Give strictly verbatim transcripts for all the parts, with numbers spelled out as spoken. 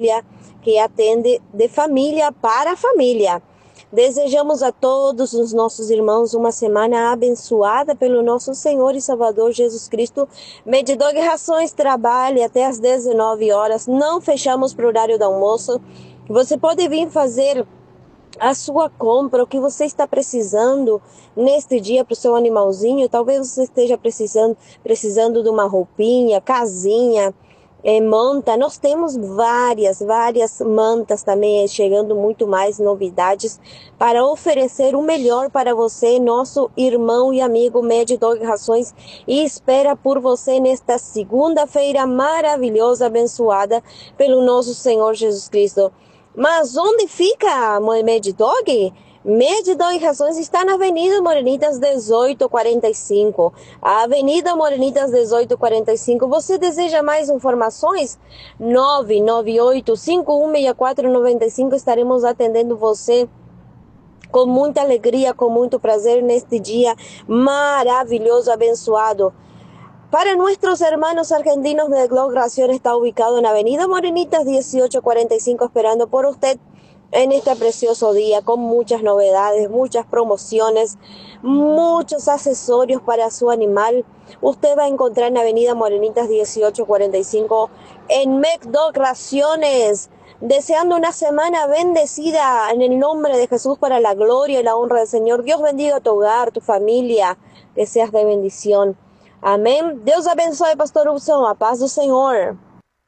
família, que atende de família para família. Desejamos a todos os nossos irmãos uma semana abençoada pelo nosso Senhor e Salvador Jesus Cristo. Meddog Rações trabalha até às dezenove horas, não fechamos para o horário do almoço. Você pode vir fazer a sua compra, o que você está precisando neste dia para o seu animalzinho. Talvez você esteja precisando, precisando de uma roupinha, casinha, é, manta. Nós temos várias, várias mantas também, chegando muito mais novidades para oferecer o melhor para você, nosso irmão e amigo Meddog Rações, e espera por você nesta segunda-feira maravilhosa, abençoada pelo nosso Senhor Jesus Cristo. Mas onde fica Meddog? Meddog Rações está na Avenida Morenitas dezoito quarenta e cinco. A Avenida Morenitas dezoito quarenta e cinco. Você deseja mais informações? nove nove oito cinco um seis quatro nove cinco. Estaremos atendendo você com muita alegria, com muito prazer neste dia maravilhoso, abençoado. Para nuestros hermanos argentinos, Meddog Raciones está ubicado en Avenida Morenitas dieciocho cuarenta y cinco, esperando por usted en este precioso día, con muchas novedades, muchas promociones, muchos accesorios para su animal. Usted va a encontrar en Avenida Morenitas dieciocho cuarenta y cinco en Meddog Raciones. Deseando una semana bendecida en el nombre de Jesús, para la gloria y la honra del Señor. Dios bendiga tu hogar, tu familia, que seas de bendición. Amém? Deus abençoe, Pastor Hudson. A paz do Senhor.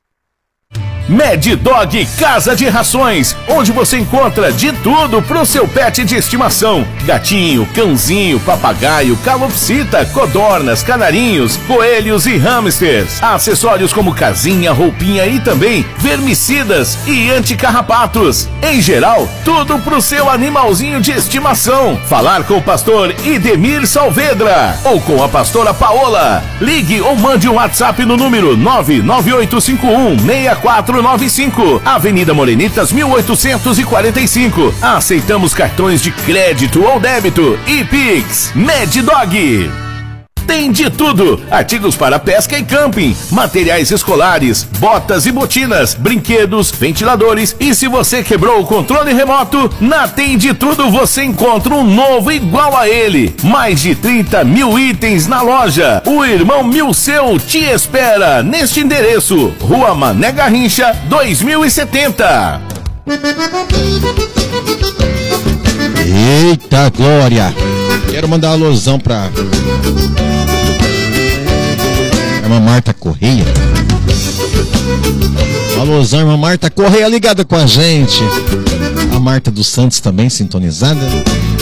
Meddog Casa de Rações, onde você encontra de tudo pro seu pet de estimação: gatinho, cãozinho, papagaio, calopsita, codornas, canarinhos, coelhos e hamsters. Acessórios como casinha, roupinha e também vermicidas e anticarrapatos. Em geral, tudo pro seu animalzinho de estimação. Falar com o pastor Idemir Saavedra ou com a pastora Paola. Ligue ou mande um WhatsApp no número nove nove oito cinco um seis quatro nove cinco, Avenida Morenitas mil oitocentos e quarenta e cinco. Aceitamos cartões de crédito ou débito e Pix. Meddog tem de tudo: artigos para pesca e camping, materiais escolares, botas e botinas, brinquedos, ventiladores. E se você quebrou o controle remoto, na Tem de Tudo você encontra um novo igual a ele. Mais de trinta mil itens na loja. O irmão Milceu te espera neste endereço: Rua Mané Garrincha dois mil e setenta. Eita glória! Quero mandar uma alusão pra irmã Marta Correia. Alusão, irmã Marta Correia ligada com a gente. A Marta dos Santos também sintonizada.